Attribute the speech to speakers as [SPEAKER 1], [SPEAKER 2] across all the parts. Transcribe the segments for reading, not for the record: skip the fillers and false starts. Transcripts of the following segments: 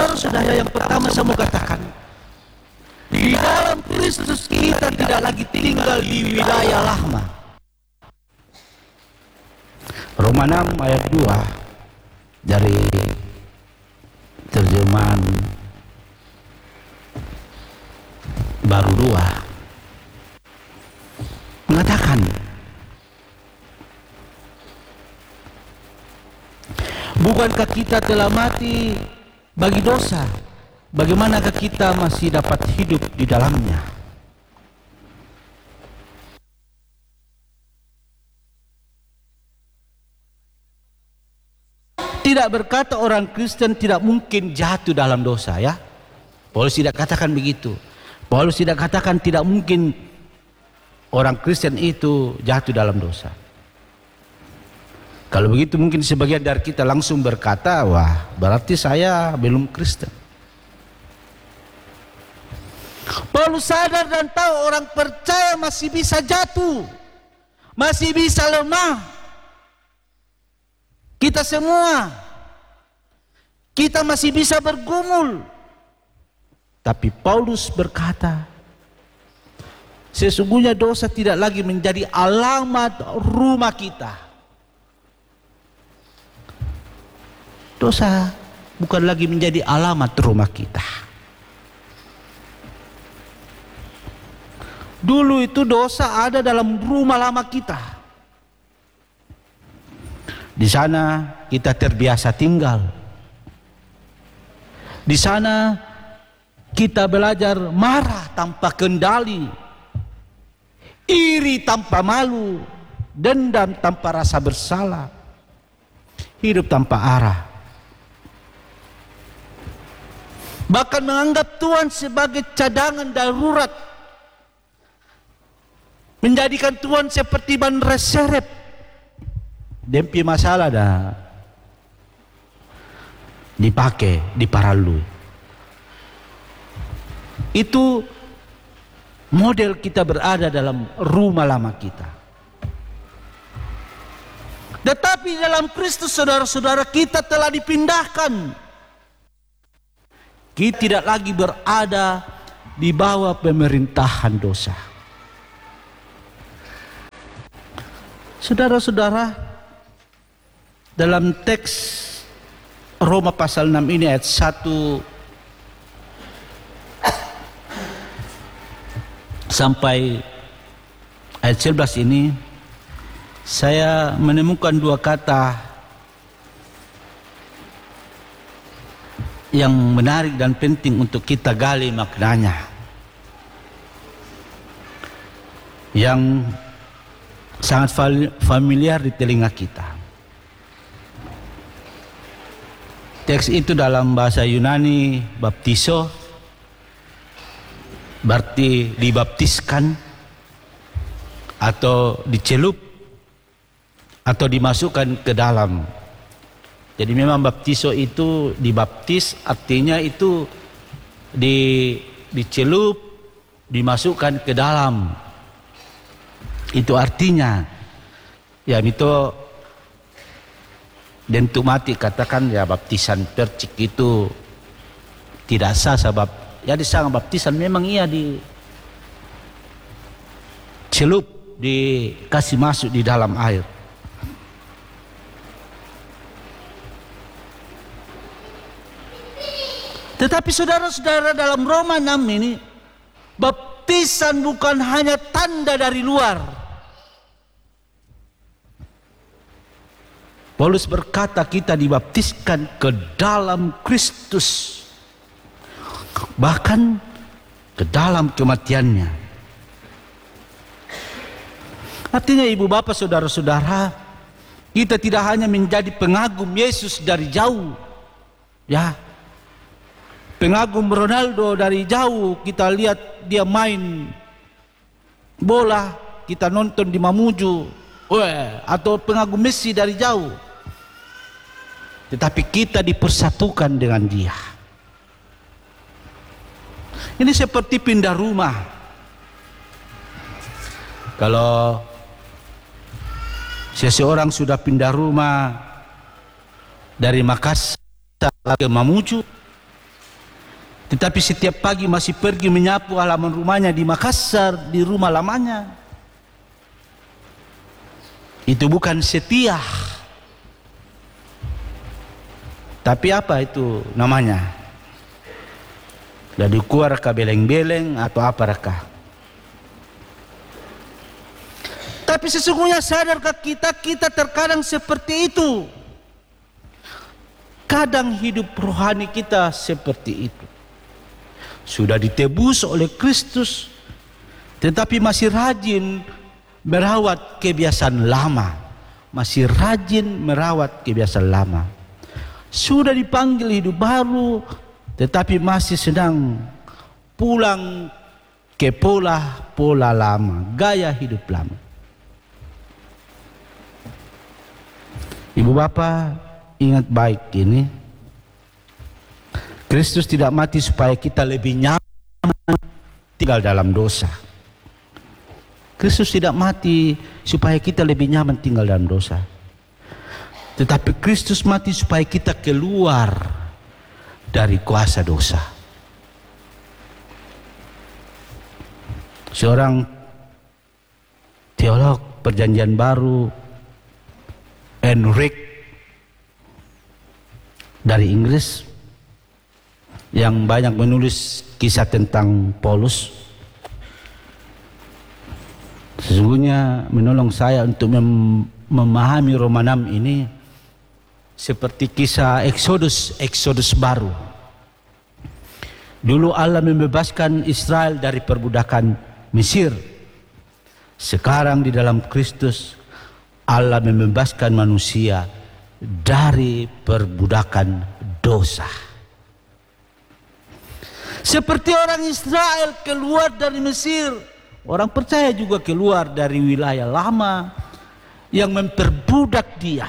[SPEAKER 1] saudara-saudara, yang pertama saya mau katakan, di dalam Kristus kita tidak lagi tinggal di wilayah lama. Roma 6 ayat 2 dari terjemahan baru 2 mengatakan, bukankah kita telah mati bagi dosa? Bagaimanakah kita masih dapat hidup di dalamnya? Tidak berkata orang Kristen tidak mungkin jatuh dalam dosa, ya. Paulus tidak katakan begitu. Paulus tidak katakan tidak mungkin orang Kristen itu jatuh dalam dosa. Kalau begitu mungkin sebagian dari kita langsung berkata, wah, berarti saya belum Kristen. Paulus sadar dan tahu orang percaya masih bisa jatuh, masih bisa lemah. Kita semua, kita masih bisa bergumul. Tapi Paulus berkata, sesungguhnya dosa tidak lagi menjadi alamat rumah kita. Dosa bukan lagi menjadi alamat rumah kita. Dulu itu dosa ada dalam rumah lama kita. Di sana kita terbiasa tinggal. Di sana kita belajar marah tanpa kendali, iri tanpa malu, dendam tanpa rasa bersalah, hidup tanpa arah. Bahkan menganggap Tuhan sebagai cadangan darurat, menjadikan Tuhan seperti ban reserve. Dempi masalah dah dipakai, diparalui. Itu model kita berada dalam rumah lama kita. Tetapi dalam Kristus, saudara-saudara, kita telah dipindahkan. Kita tidak lagi berada di bawah pemerintahan dosa. Saudara-saudara, dalam teks Roma pasal 6 ini ayat 1 sampai ayat 11 ini, saya menemukan dua kata yang menarik dan penting untuk kita gali maknanya, yang sangat familiar di telinga kita. Teks itu dalam bahasa Yunani baptiso, berarti dibaptiskan atau dicelup atau dimasukkan ke dalam. Jadi memang baptiso itu dibaptis, artinya itu dicelup, dimasukkan ke dalam. Itu artinya, ya itu dentu mati katakan ya baptisan percik itu tidak sah, sebab ya di sana baptisan memang ia dicelup, dikasih masuk di dalam air. Tetapi saudara-saudara, dalam Roma 6 ini, baptisan bukan hanya tanda dari luar. Paulus berkata kita dibaptiskan ke dalam Kristus, bahkan ke dalam kematiannya. Artinya ibu bapak saudara-saudara, kita tidak hanya menjadi pengagum Yesus dari jauh, ya, pengagum Ronaldo dari jauh, kita lihat dia main bola, kita nonton di Mamuju, atau pengagum Messi dari jauh. Tetapi kita dipersatukan dengan dia. Ini seperti pindah rumah. Kalau seseorang sudah pindah rumah dari Makassar ke Mamuju, tetapi setiap pagi masih pergi menyapu halaman rumahnya di Makassar, di rumah lamanya. Itu bukan setia. Tapi apa itu namanya? Jadi keluar ke beleng-beleng atau apa raka? Tapi sesungguhnya sadarkah kita terkadang seperti itu? Kadang hidup rohani kita seperti itu. Sudah ditebus oleh Kristus, tetapi masih rajin merawat kebiasaan lama. Masih rajin merawat kebiasaan lama. Sudah dipanggil hidup baru, tetapi masih sedang pulang ke pola lama, gaya hidup lama. Ibu bapak, ingat baik ini. Kristus tidak mati supaya kita lebih nyaman tinggal dalam dosa. Kristus tidak mati supaya kita lebih nyaman tinggal dalam dosa. Tetapi Kristus mati supaya kita keluar dari kuasa dosa. Seorang teolog Perjanjian Baru, Enric dari Inggris, yang banyak menulis kisah tentang Paulus, sesungguhnya menolong saya untuk memahami Roma 6 ini seperti kisah Exodus baru. Dulu Allah membebaskan Israel dari perbudakan Mesir. Sekarang di dalam Kristus Allah membebaskan manusia dari perbudakan dosa. Seperti orang Israel keluar dari Mesir, orang percaya juga keluar dari wilayah lama yang memperbudak dia.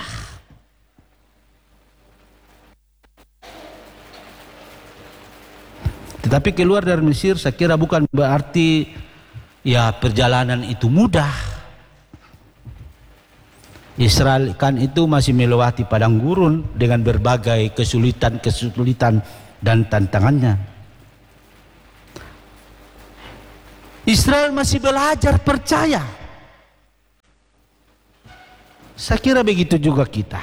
[SPEAKER 1] Tetapi keluar dari Mesir saya kira bukan berarti ya perjalanan itu mudah. Israel kan itu masih melewati padang gurun dengan berbagai kesulitan dan tantangannya. Israel masih belajar percaya. Saya kira begitu juga kita.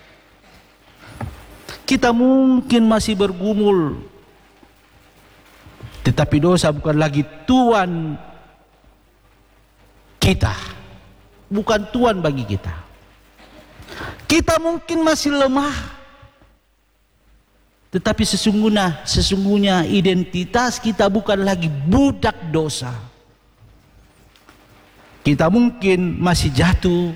[SPEAKER 1] Kita mungkin masih bergumul, tetapi dosa bukan lagi Tuhan kita, bukan Tuhan bagi kita. Kita mungkin masih lemah, tetapi sesungguhnya identitas kita bukan lagi budak dosa. Kita mungkin masih jatuh,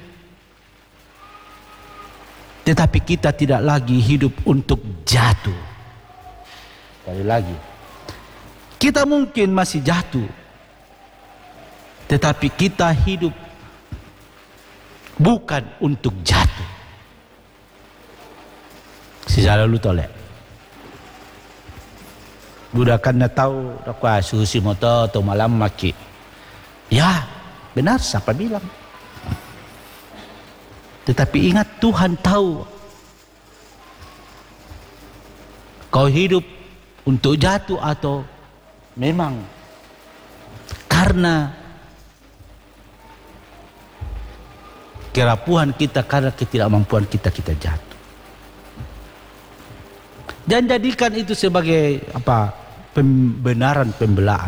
[SPEAKER 1] tetapi kita tidak lagi hidup untuk jatuh. Sekali lagi, kita mungkin masih jatuh, tetapi kita hidup bukan untuk jatuh. Sisa lalu tolek. Budakan na tahu rakwa susi moto atau malam maki. Ya, benar siapa bilang. Tetapi ingat Tuhan tahu kau hidup untuk jatuh atau memang karena kerapuhan kita, karena ketidakmampuan kita jatuh. Dan jadikan itu sebagai pembenaran, pembelaan.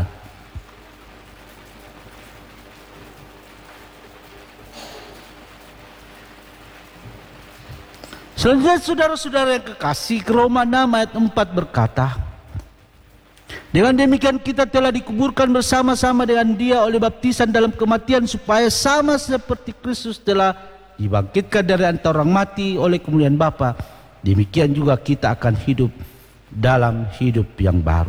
[SPEAKER 1] Selanjutnya saudara-saudara yang kekasih, Roma 6 ayat 4 berkata, dengan demikian kita telah dikuburkan bersama-sama dengan dia oleh baptisan dalam kematian, supaya sama seperti Kristus telah dibangkitkan dari antara orang mati oleh kemuliaan Bapa, demikian juga kita akan hidup dalam hidup yang baru.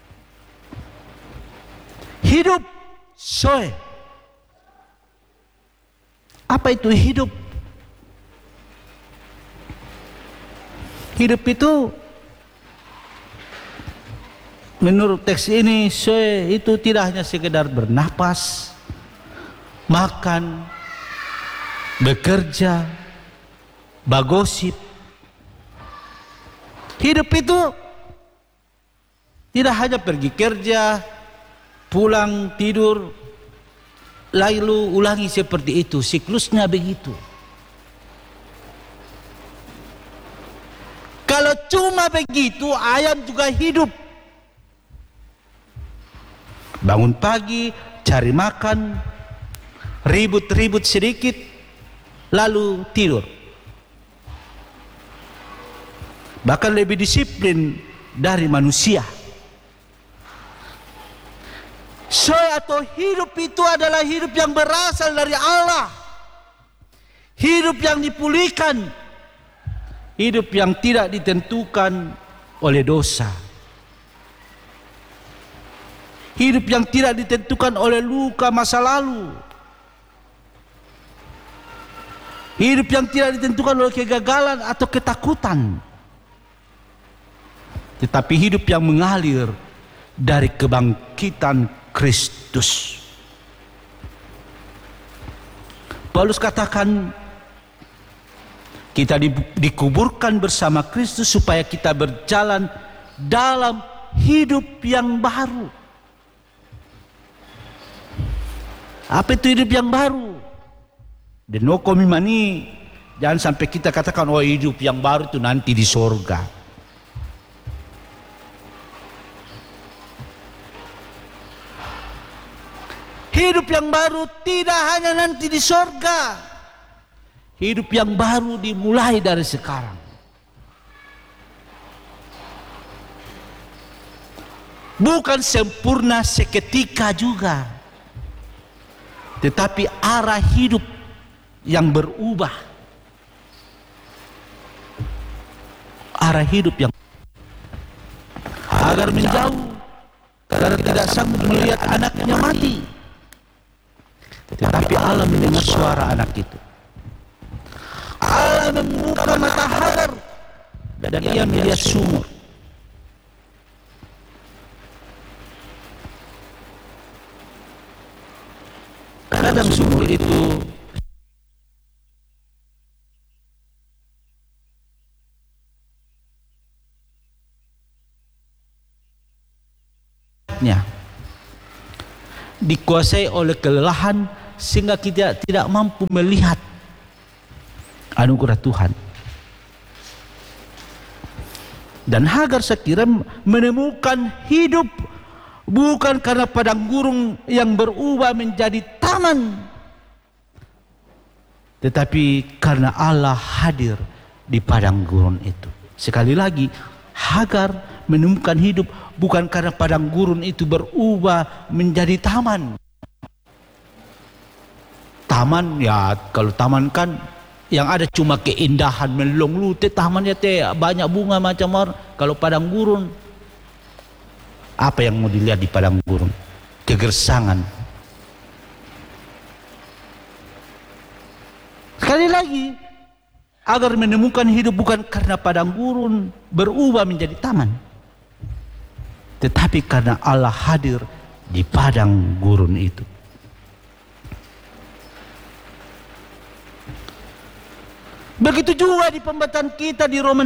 [SPEAKER 1] Hidup soe. Apa itu hidup? Hidup itu menurut teks ini soe itu tidak hanya sekedar bernapas, makan, bekerja, bagosip. Hidup itu Tidak hanya pergi kerja, pulang, tidur, lalu ulangi seperti itu. Siklusnya begitu. Kalau cuma begitu, ayam juga hidup. Bangun pagi, cari makan, ribut-ribut sedikit, lalu tidur. Bahkan lebih disiplin dari manusia. Atau hidup itu adalah hidup yang berasal dari Allah. Hidup yang dipulihkan. Hidup yang tidak ditentukan oleh dosa. Hidup yang tidak ditentukan oleh luka masa lalu. Hidup yang tidak ditentukan oleh kegagalan atau ketakutan. Tetapi hidup yang mengalir dari kebangkitan Kristus. Paulus katakan, kita dikuburkan bersama Kristus supaya kita berjalan dalam hidup yang baru. Apa itu hidup yang baru? Denoko mimani. Jangan sampai kita katakan, oh hidup yang baru itu nanti di sorga. Hidup yang baru tidak hanya nanti di sorga. Hidup yang baru dimulai dari sekarang. Bukan sempurna seketika juga, tetapi arah hidup yang berubah. Arah hidup yang agar menjauh karena tidak sanggup melihat anaknya mati. Tetapi Allah mendengar suara anak itu. Allah membuka mata Hagar dan ia melihat sumur. Kadang sumur itu dikuasai oleh kelelahan sehingga kita tidak mampu melihat anugerah Tuhan. Dan Hagar saya kira menemukan hidup bukan karena padang gurun yang berubah menjadi taman, tetapi karena Allah hadir di padang gurun itu. Sekali lagi, Hagar menemukan hidup bukan karena padang gurun itu berubah menjadi taman. Taman, ya kalau taman kan yang ada cuma keindahan melong lute, tamannya teh banyak bunga macam orang. Kalau padang gurun, apa yang mau dilihat di padang gurun? Kegersangan. Sekali lagi, agar menemukan hidup bukan karena padang gurun berubah menjadi taman, tetapi karena Allah hadir di padang gurun itu. Begitu juga di pembacaan kita di Roma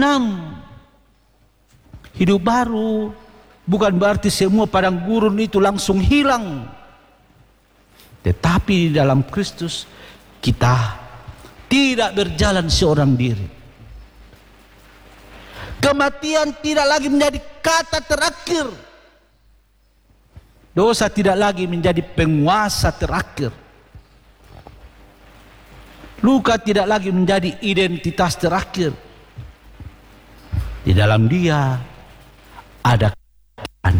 [SPEAKER 1] 6. Hidup baru bukan berarti semua padang gurun itu langsung hilang. Tetapi di dalam Kristus kita tidak berjalan seorang diri. Kematian tidak lagi menjadi kata terakhir. Dosa tidak lagi menjadi penguasa terakhir. Luka tidak lagi menjadi identitas terakhir. Di dalam Dia ada kemuliaan.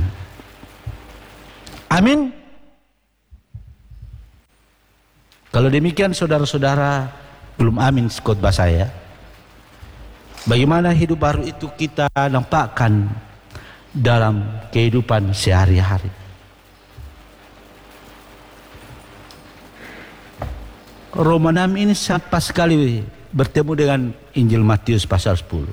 [SPEAKER 1] Amin. Kalau demikian saudara-saudara, belum amin khotbah saya. Bagaimana hidup baru itu kita nampakkan dalam kehidupan sehari-hari. Roma 6 ini sangat pas sekali bertemu dengan Injil Matius pasal 10.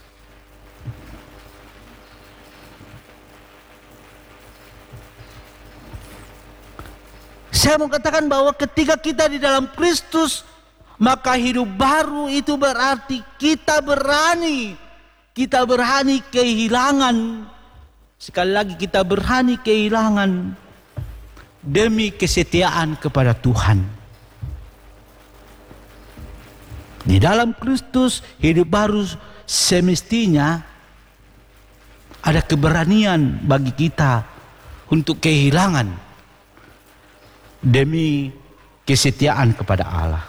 [SPEAKER 1] Saya mau katakan bahwa ketika kita di dalam Kristus, maka hidup baru itu berarti kita berani kehilangan Sekali lagi kita berani kehilangan demi kesetiaan kepada Tuhan. Di dalam Kristus hidup baru semestinya ada keberanian bagi kita untuk kehilangan demi kesetiaan kepada Allah.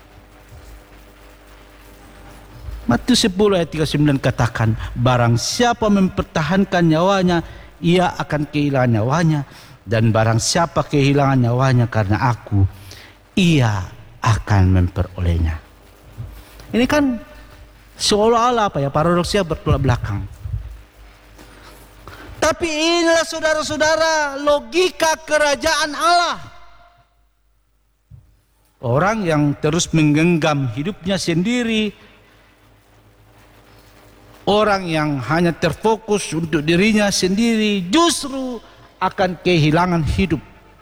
[SPEAKER 1] Matius 10 ayat 39 katakan, barang siapa mempertahankan nyawanya, ia akan kehilangan nyawanya, dan barang siapa kehilangan nyawanya karena aku, ia akan memperolehnya. Ini kan seolah-olah paradoksnya bertolak belakang. Tapi inilah saudara-saudara logika kerajaan Allah. Orang yang terus menggenggam hidupnya sendiri, orang yang hanya terfokus untuk dirinya sendiri, justru akan kehilangan hidup.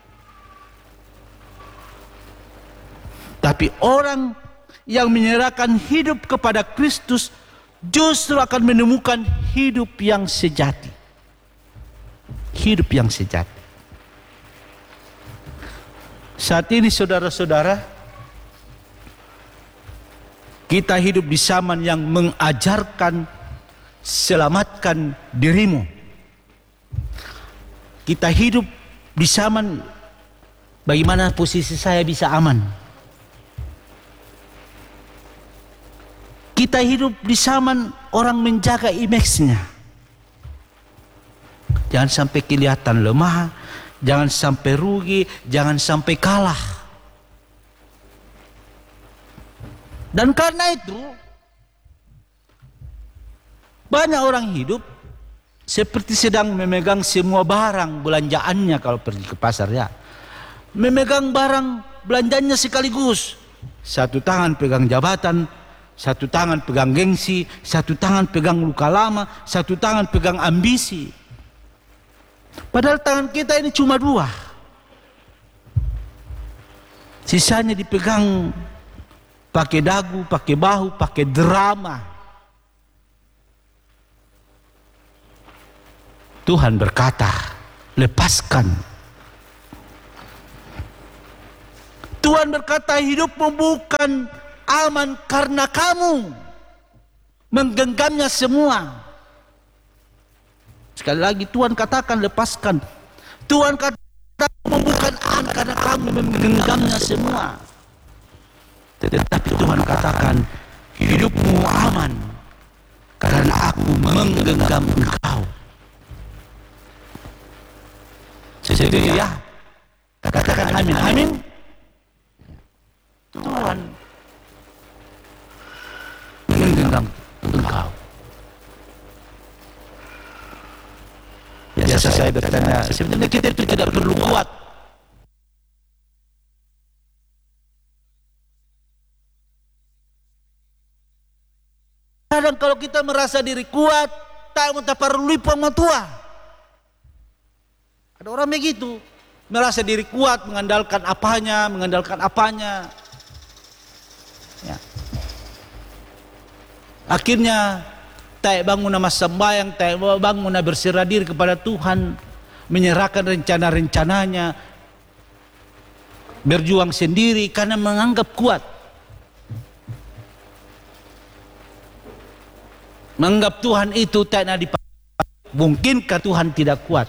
[SPEAKER 1] Tapi orang yang menyerahkan hidup kepada Kristus justru akan menemukan hidup yang sejati. Hidup yang sejati. Saat ini saudara-saudara, kita hidup di zaman yang mengajarkan selamatkan dirimu. Kita hidup di zaman bagaimana posisi saya bisa aman. Kita hidup di zaman orang menjaga image-nya. Jangan sampai kelihatan lemah, jangan sampai rugi, jangan sampai kalah. Dan karena itu banyak orang hidup seperti sedang memegang semua barang belanjaannya kalau pergi ke pasar ya. Memegang barang belanjanya sekaligus. Satu tangan pegang jabatan, satu tangan pegang gengsi, satu tangan pegang luka lama, satu tangan pegang ambisi. Padahal tangan kita ini cuma dua. Sisanya dipegang pakai dagu, pakai bahu, pakai drama. Tuhan berkata, lepaskan. Tuhan berkata, hidupmu bukan aman karena kamu menggenggamnya semua. Sekali lagi Tuhan katakan lepaskan. Tuhan katakan bukan aman karena kamu menggenggamnya semua. Tetapi Tuhan katakan hidupmu aman karena aku menggenggam engkau. Setuju ya? Katakan amin. Amin. Tuhan menggenggam engkau. Biasa saya bertanya, sebenarnya kita itu tidak perlu kuat. Kadang kalau kita merasa diri kuat, tak perlu lipat matua. Ada orang begitu, merasa diri kuat, mengandalkan apanya. Ya. Akhirnya tak bangun nama sembahyang, tak bangun berserah diri kepada Tuhan, menyerahkan rencana-rencananya, berjuang sendiri karena menganggap kuat. Menganggap Tuhan itu tak ada dipakai. Mungkinkah Tuhan tidak kuat?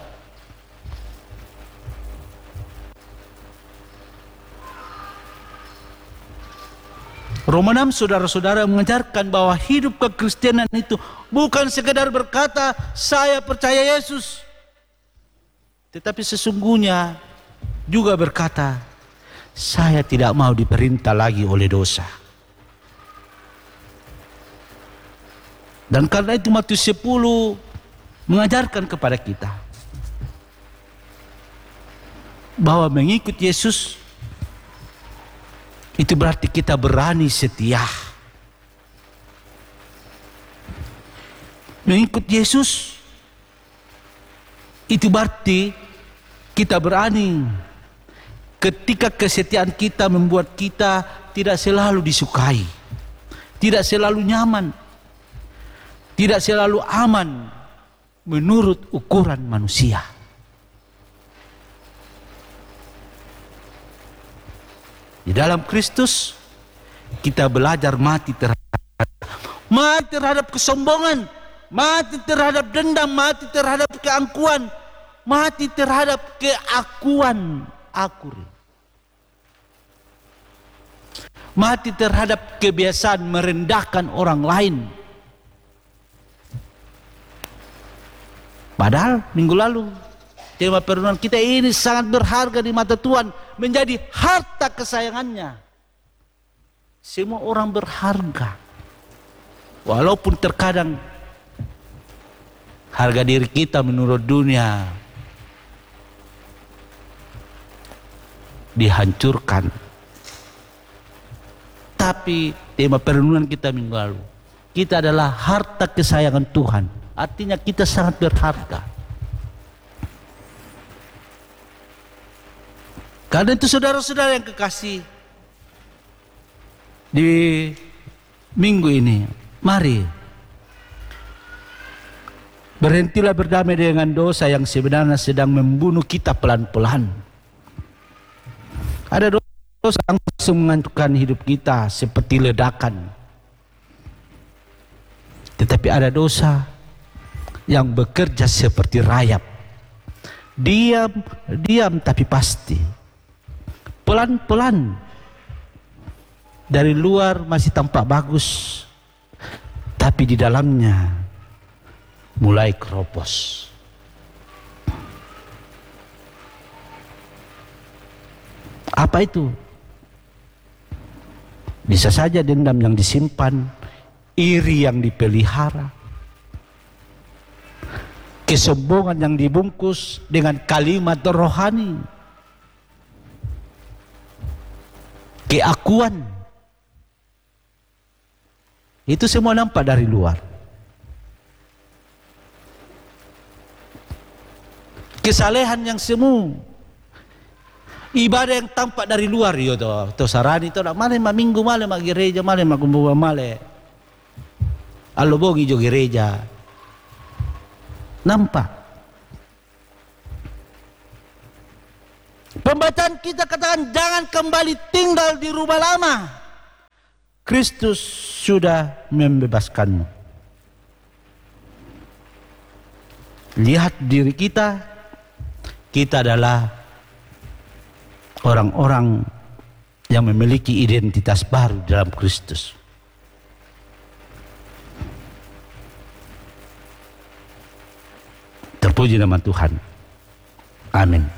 [SPEAKER 1] Roma 6 saudara-saudara mengajarkan bahwa hidup kekristenan itu bukan sekedar berkata saya percaya Yesus, tetapi sesungguhnya juga berkata saya tidak mau diperintah lagi oleh dosa. Dan karena itu Matius 10 mengajarkan kepada kita bahwa mengikut Yesus itu berarti kita berani setia. Mengikut Yesus itu berarti kita berani ketika kesetiaan kita membuat kita tidak selalu disukai, tidak selalu nyaman, tidak selalu aman menurut ukuran manusia. Di dalam Kristus kita belajar mati terhadap kesombongan, mati terhadap dendam, mati terhadap keangkuhan, mati terhadap keakuan, mati terhadap kebiasaan merendahkan orang lain. Padahal minggu lalu tema perenungan kita ini sangat berharga di mata Tuhan, menjadi harta kesayangannya. Semua orang berharga, walaupun terkadang harga diri kita menurut dunia dihancurkan. Tapi tema perenungan kita minggu lalu, kita adalah harta kesayangan Tuhan. Artinya kita sangat berharga. Karena itu saudara-saudara yang kekasih, di minggu ini mari berhentilah berdamai dengan dosa yang sebenarnya sedang membunuh kita pelan-pelan. Ada dosa yang langsung menghancurkan hidup kita seperti ledakan. Tetapi ada dosa yang bekerja seperti rayap, diam tapi pasti, pelan-pelan. Dari luar masih tampak bagus, tapi di dalamnya mulai keropos. Apa itu? Bisa saja dendam yang disimpan, iri yang dipelihara, kesombongan yang dibungkus dengan kalimat rohani, keakuan. Itu semua nampak dari luar. Kesalehan yang semu, ibadah yang tampak dari luar, yo to sarani to male minggu male gereja male magumbuwa male. Alobogi jo gereja. Nampak. Pembacaan kita katakan jangan kembali tinggal di rumah lama. Kristus sudah membebaskanmu. Lihat diri kita, kita adalah orang-orang yang memiliki identitas baru dalam Kristus. Terpuji nama Tuhan. Amin.